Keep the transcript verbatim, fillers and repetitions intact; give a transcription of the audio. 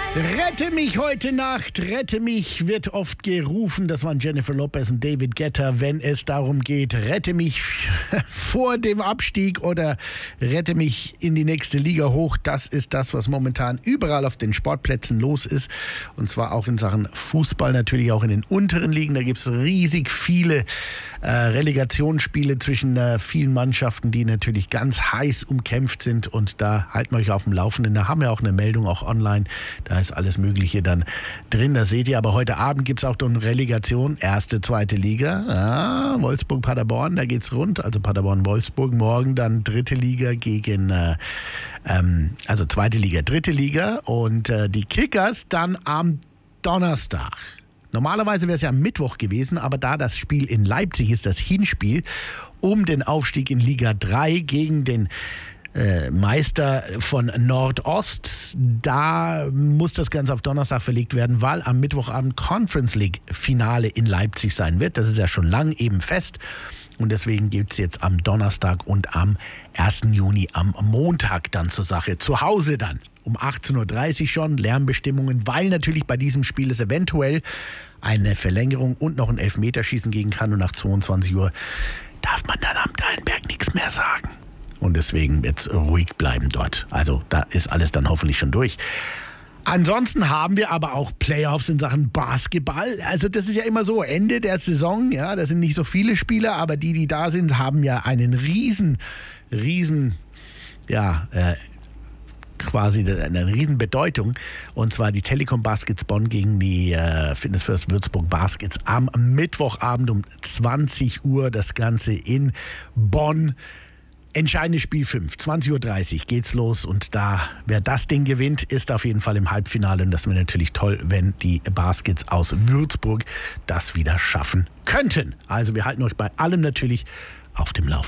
Rette mich heute Nacht, rette mich wird oft gerufen. Das waren Jennifer Lopez und David Guetta, wenn es darum geht, rette mich vor dem Abstieg oder rette mich in die nächste Liga hoch. Das ist das, was momentan überall auf den Sportplätzen los ist. Und zwar auch in Sachen Fußball, natürlich auch in den unteren Ligen. Da gibt es riesig viele äh, Relegationsspiele zwischen äh, vielen Mannschaften, die natürlich ganz heiß umkämpft sind. Und da halten wir euch auf dem Laufenden. Da haben wir auch eine Meldung, auch online. Da ist alles Mögliche dann drin. Das seht ihr. Aber heute Abend gibt es auch eine Relegation. Erste, zweite Liga. Ah, Wolfsburg, Paderborn, da geht's rund. Also Paderborn, Wolfsburg. Morgen dann dritte Liga gegen, äh, ähm, also zweite Liga, dritte Liga. Und äh, die Kickers dann am Donnerstag. Normalerweise wäre es ja am Mittwoch gewesen, aber da das Spiel in Leipzig ist, das Hinspiel um den Aufstieg in Liga drei gegen den Äh, Meister von Nordost, da muss das Ganze auf Donnerstag verlegt werden, weil am Mittwochabend Conference League Finale in Leipzig sein wird. Das ist ja schon lang eben fest und deswegen gibt es jetzt am Donnerstag und am ersten Juni am Montag dann zur Sache. Zu Hause dann um achtzehn Uhr dreißig schon, Lärmbestimmungen, weil natürlich bei diesem Spiel es eventuell eine Verlängerung und noch ein Elfmeterschießen geben kann und nach zweiundzwanzig Uhr darf man dann am Dallenberg nichts mehr sagen. Und deswegen wird es ruhig bleiben dort. Also da ist alles dann hoffentlich schon durch. Ansonsten haben wir aber auch Playoffs in Sachen Basketball. Also das ist ja immer so, Ende der Saison, ja, da sind nicht so viele Spieler, aber die, die da sind, haben ja einen riesen, riesen, ja, äh, quasi eine riesen Bedeutung. Und zwar die Telekom Baskets Bonn gegen die äh, Fitness First Würzburg Baskets am Mittwochabend um zwanzig Uhr. Das Ganze in Bonn. Entscheidendes Spiel fünf, zwanzig Uhr dreißig geht's los und da, wer das Ding gewinnt, ist auf jeden Fall im Halbfinale und das wäre natürlich toll, wenn die Baskets aus Würzburg das wieder schaffen könnten. Also wir halten euch bei allem natürlich auf dem Laufenden.